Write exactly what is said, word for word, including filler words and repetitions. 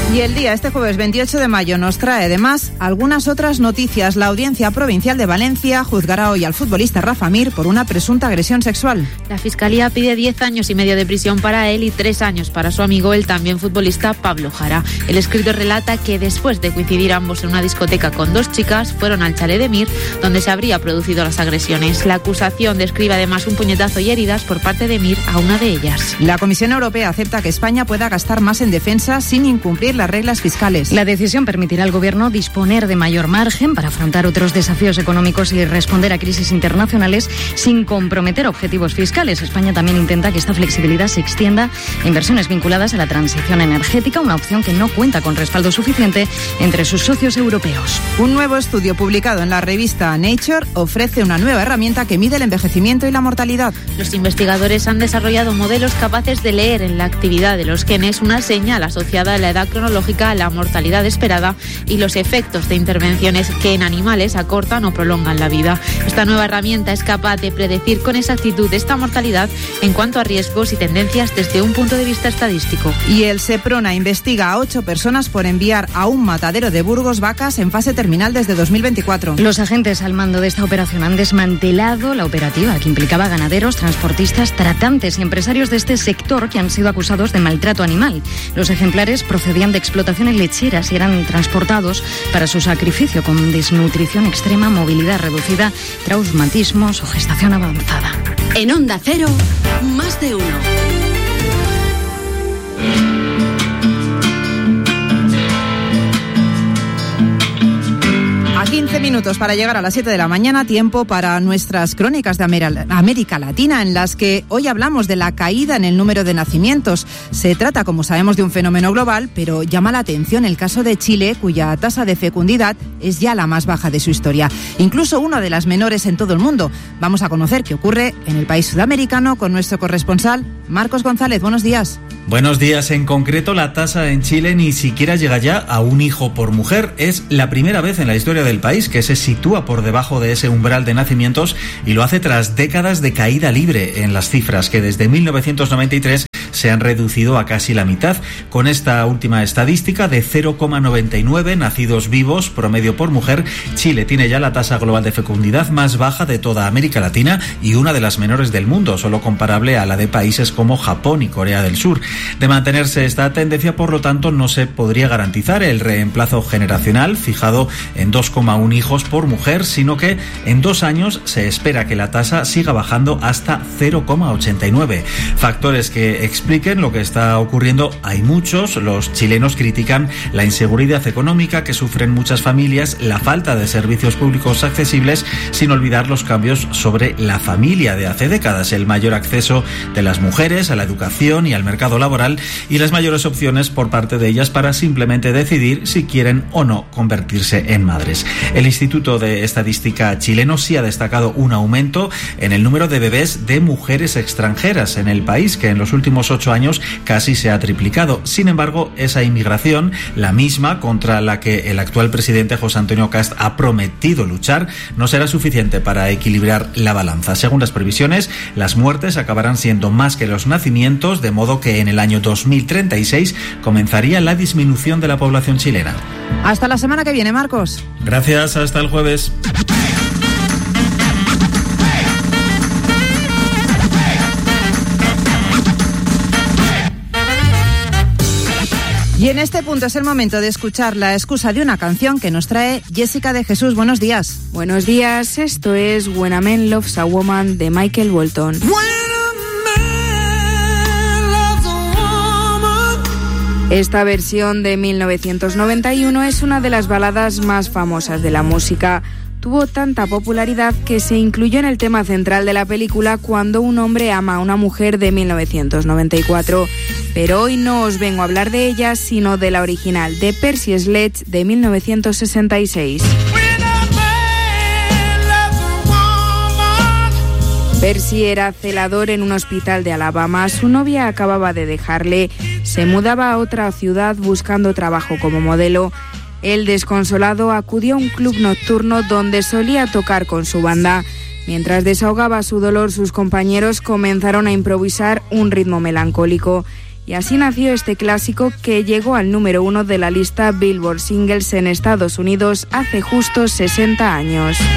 Y el día, este jueves veintiocho de mayo, nos trae además algunas otras noticias. La Audiencia Provincial de Valencia juzgará hoy al futbolista Rafa Mir por una presunta agresión sexual. La Fiscalía pide diez años y medio de prisión para él y tres años para su amigo, el también futbolista Pablo Jara. El escrito relata que después de coincidir ambos en una discoteca con dos chicas, fueron al chalet de Mir, donde se habría producido las agresiones. La acusación describe además un puñetazo y heridas por parte de Mir a una de ellas. La Comisión Europea acepta que España pueda gastar más en defensa sin incumplir las reglas fiscales. La decisión permitirá al Gobierno disponer de mayor margen para afrontar otros desafíos económicos y responder a crisis internacionales sin comprometer objetivos fiscales. España también intenta que esta flexibilidad se extienda a inversiones vinculadas a la transición energética, una opción que no cuenta con respaldo suficiente entre sus socios europeos. Un nuevo estudio publicado en la revista Nature ofrece una nueva herramienta que mide el envejecimiento y la mortalidad. Los investigadores han desarrollado modelos capaces de leer en la actividad de los genes una señal asociada a la edad cronológica, a la mortalidad esperada y los efectos de intervenciones que en animales acortan o prolongan la vida. Esta nueva herramienta es capaz de predecir con exactitud esta mortalidad en cuanto a riesgos y tendencias desde un punto de vista estadístico. Y el Seprona investiga a ocho personas por enviar a un matadero de Burgos vacas en fase terminal desde dos mil veinticuatro. Los agentes al mando de esta operación han desmantelado la operativa que implicaba ganaderos, transportistas, tratantes y empresarios de este sector que han sido acusados de maltrato animal. Los ejemplares procedían de explotaciones lecheras y eran transportados para su sacrificio con desnutrición extrema, movilidad reducida, traumatismos o gestación avanzada. En Onda Cero, más de uno. quince minutos para llegar a las siete de la mañana, tiempo para nuestras crónicas de América Latina, en las que hoy hablamos de la caída en el número de nacimientos. Se trata, como sabemos, de un fenómeno global, pero llama la atención el caso de Chile, cuya tasa de fecundidad es ya la más baja de su historia, incluso una de las menores en todo el mundo. Vamos a conocer qué ocurre en el país sudamericano con nuestro corresponsal, Marcos González. Buenos días. Buenos días. En concreto, la tasa en Chile ni siquiera llega ya a un hijo por mujer. Es la primera vez en la historia del país que se sitúa por debajo de ese umbral de nacimientos, y lo hace tras décadas de caída libre en las cifras, que desde mil novecientos noventa y tres se han reducido a casi la mitad. Con esta última estadística de cero coma noventa y nueve nacidos vivos promedio por mujer, Chile tiene ya la tasa global de fecundidad más baja de toda América Latina y una de las menores del mundo, solo comparable a la de países como Japón y Corea del Sur. De mantenerse esta tendencia, por lo tanto, no se podría garantizar el reemplazo generacional fijado en dos coma uno hijos por mujer, sino que en dos años se espera que la tasa siga bajando hasta cero coma ochenta y nueve. Factores que expliquen lo que está ocurriendo hay muchos. Los chilenos critican la inseguridad económica que sufren muchas familias, la falta de servicios públicos accesibles, sin olvidar los cambios sobre la familia de hace décadas, el mayor acceso de las mujeres a la educación y al mercado laboral y las mayores opciones por parte de ellas para simplemente decidir si quieren o no convertirse en madres. El Instituto de Estadística chileno sí ha destacado un aumento en el número de bebés de mujeres extranjeras en el país, que en los últimos ocho años casi se ha triplicado. Sin embargo, esa inmigración, la misma contra la que el actual presidente José Antonio Kast ha prometido luchar, no será suficiente para equilibrar la balanza. Según las previsiones, las muertes acabarán siendo más que los nacimientos, de modo que en el año dos mil treinta y seis comenzaría la disminución de la población chilena. Hasta la semana que viene, Marcos. Gracias, hasta el jueves. Y en este punto es el momento de escuchar la excusa de una canción que nos trae Jessica de Jesús. Buenos días. Buenos días, esto es When a Man Loves a Woman de Michael Bolton. Esta versión de mil novecientos noventa y uno es una de las baladas más famosas de la música. Tuvo tanta popularidad que se incluyó en el tema central de la película Cuando un hombre ama a una mujer de mil novecientos noventa y cuatro. Pero hoy no os vengo a hablar de ella, sino de la original de Percy Sledge de mil novecientos sesenta y seis. Percy era celador en un hospital de Alabama. Su novia acababa de dejarle. Se mudaba a otra ciudad buscando trabajo como modelo. El desconsolado acudió a un club nocturno donde solía tocar con su banda. Mientras desahogaba su dolor, sus compañeros comenzaron a improvisar un ritmo melancólico. y así nació este clásico que llegó al número uno de la lista Billboard Singles en Estados Unidos hace justo sesenta años.